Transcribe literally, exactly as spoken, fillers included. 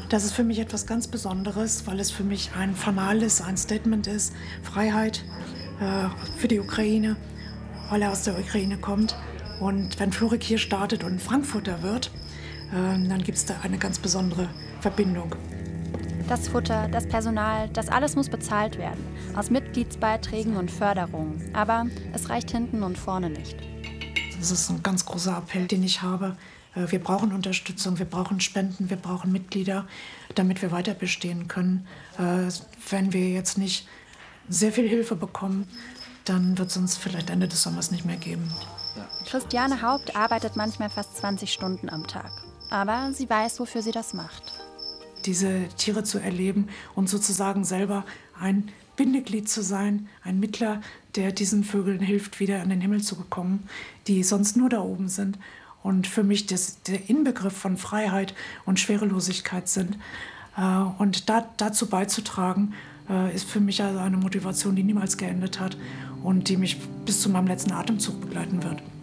Das ist für mich etwas ganz Besonderes, weil es für mich ein Fanal ist, ein Statement ist. Freiheit äh, für die Ukraine, weil er aus der Ukraine kommt. Und wenn Florik hier startet und Frankfurter wird, äh, dann gibt es da eine ganz besondere Verbindung. Das Futter, das Personal, das alles muss bezahlt werden. Aus Mitgliedsbeiträgen und Förderungen. Aber es reicht hinten und vorne nicht. Das ist ein ganz großer Appell, den ich habe. Wir brauchen Unterstützung, wir brauchen Spenden, wir brauchen Mitglieder, damit wir weiter bestehen können. Wenn wir jetzt nicht sehr viel Hilfe bekommen, dann wird es uns vielleicht Ende des Sommers nicht mehr geben. Christiane Haupt arbeitet manchmal fast zwanzig Stunden am Tag. Aber sie weiß, wofür sie das macht. Diese Tiere zu erleben und sozusagen selber ein Bindeglied zu sein, ein Mittler, der diesen Vögeln hilft, wieder an den Himmel zu kommen, die sonst nur da oben sind. Und für mich das, der Inbegriff von Freiheit und Schwerelosigkeit sind. Äh, und da, dazu beizutragen, äh, ist für mich also eine Motivation, die niemals geendet hat und die mich bis zu meinem letzten Atemzug begleiten wird.